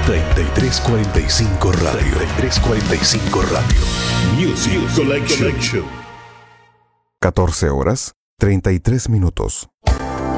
3345 Radio. 3345 Radio. Music Collection. 14 horas, 33 minutos.